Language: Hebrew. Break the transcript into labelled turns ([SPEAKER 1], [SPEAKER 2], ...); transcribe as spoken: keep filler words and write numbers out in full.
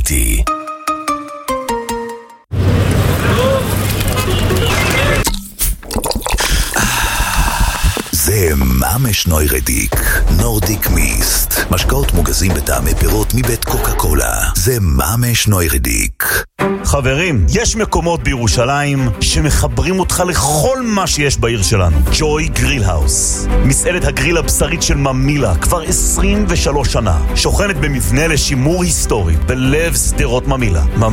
[SPEAKER 1] איתי. זה ממש נוירדיק, נורדיק מיסט. משקאות מוגזים בטעמי פירות מבית קוקה קולה. זה ממש נוירדיק.
[SPEAKER 2] חברים, יש מקומות בירושלים שמחברים אותך לכל מה שיש בעיר שלנו. ג'וי גריל האוס, מסעדת הגריל הבשרית של ממילה, כבר עשרים ושלוש שנה. שוכנת במבנה לשימור היסטורי בלב שדרות ממילה.